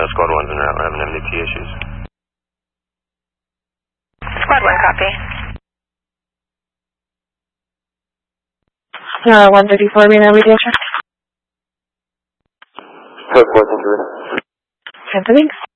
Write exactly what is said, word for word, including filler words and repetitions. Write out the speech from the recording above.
Squad one's been having M D T issues. Squad one, copy. Uh, one thirty-four, being navigation. Code four, thank you. Thanks.